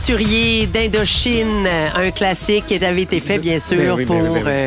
aventuriers d'Indochine, un classique qui avait été fait, bien sûr, pour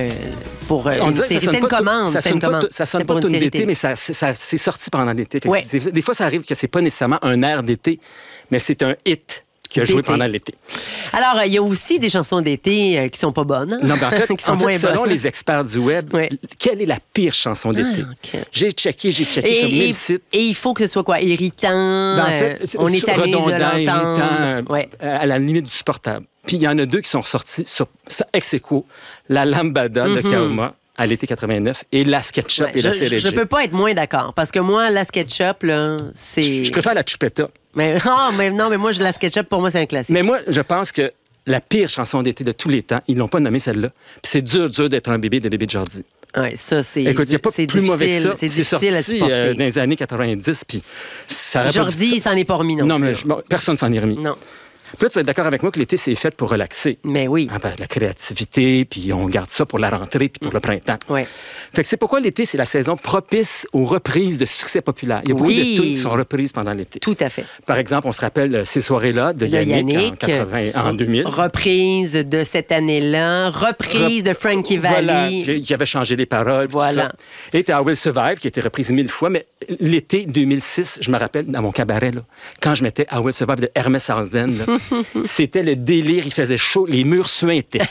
On une dirait que série. C'était une commande. Ça sonne pas une tune série d'été, télé. mais c'est sorti pendant l'été. Ouais. Des fois, ça arrive que c'est pas nécessairement un air d'été, mais c'est un hit qui a joué D'été. pendant l'été. Alors, il y a aussi des chansons d'été qui sont pas bonnes. Non, mais en fait, qui sont moins selon bonnes. les experts du web, Ouais. quelle est la pire chanson d'été? OK. J'ai checké sur 1000 sites. Et il faut que ce soit quoi? Irritant. Ben, en fait, on est tanné de redondant, l'entendre. irritant, Ouais. à la limite du supportable. Puis il y en a deux qui sont sortis sur ex aequo, la Lambada de Kaoma à l'été 89 et la SketchUp Ouais, et la CRG. je peux pas être moins d'accord. Parce que moi, la SketchUp, là, c'est... Je préfère la Chupetta. Mais moi, la SketchUp, pour moi, c'est un classique. Mais moi, je pense que la pire chanson d'été de tous les temps, ils l'ont pas nommée celle-là. Puis c'est dur d'être un bébé de bébé de Jordi. Ouais, ça, c'est... Écoute, il n'y a pas c'est plus mauvais que ça. C'est C'est difficile à sorti supporter. dans les années 90, puis ça aurait pas Jordi, dû- il s'en est pas remis, non. Non, mais personne s'en est remis. Non. Puis là, tu vas être d'accord avec moi que l'été, c'est fait pour relaxer. Mais oui. Ah ben, la créativité, puis on garde ça pour la rentrée puis pour le printemps. Ouais. Fait que c'est pourquoi l'été, c'est la saison propice aux reprises de succès populaires. Il y a beaucoup Oui. de tunes qui sont reprises pendant l'été. Tout à fait. Par exemple, on se rappelle Ces soirées-là de Yannick, en 2000. Reprise de cette année-là. Reprise de Frankie Voilà, Valli. qui avait changé les paroles. puis Voilà. tout ça. Et t'as I Will Survive, qui a été reprise 1000 fois, mais l'été 2006, je me rappelle, dans mon cabaret, là, quand je mettais I Will Survive de Hermès Houseband, c'était le délire, il faisait chaud, les murs suintaient.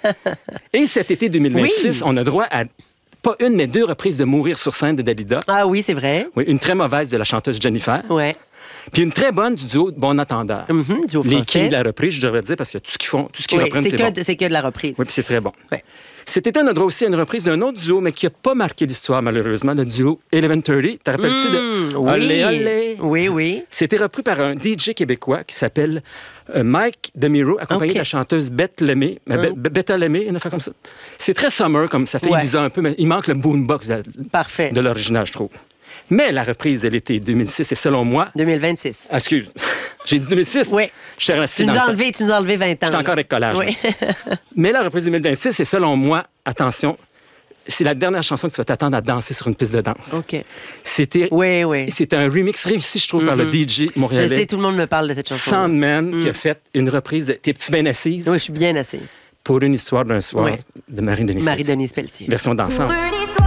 Et cet été 2026, Oui. on a droit à pas une, mais deux reprises de Mourir sur scène de Dalida. Ah oui, c'est vrai. Oui, une très mauvaise de la chanteuse Jennifer. Ouais. Puis une très bonne du duo de Bon Entendeur. Duo Les français. Kings de la reprise, je devrais dire, parce que tout ce qu'ils font, tout ce qu'ils Oui, reprennent, c'est c'est bon. c'est que de la reprise. Oui, puis c'est très bon. Ouais. Cet été, on a droit aussi à une reprise d'un autre duo, mais qui n'a pas marqué l'histoire, malheureusement, le duo 1130. T'as rappelles-tu de Oui. Olé, olé? Oui, oui. C'était repris par un DJ québécois qui s'appelle Mike DeMiro, accompagné OK. de la chanteuse Bette Lemay. Bette Lemay, une affaire comme ça. C'est très summer, comme ça fait Ouais. Ibiza un peu, mais il manque le boombox Parfait. de l'original, je trouve. Mais la reprise de l'été 2006, c'est selon moi... 2026. Ah, excuse, j'ai dit 2006? Oui. Je suis resté Tu dans nous le as temps. enlevé, 20 ans. J'étais encore avec collage. Oui. Mais la reprise 2026, c'est selon moi, attention, c'est la dernière chanson que tu vas t'attendre à danser sur une piste de danse. OK. C'était Oui. c'était un remix réussi, je trouve, par le DJ Je montréalais sais, tout le monde me parle de cette chanson. Sandman, qui a fait une reprise de Tes petits bien assises Oui, je suis bien assise. pour une histoire d'un soir Oui. de Marie-Denise Pelletier. Marie-Denise Pelletier. Version dansante. Pour une histoire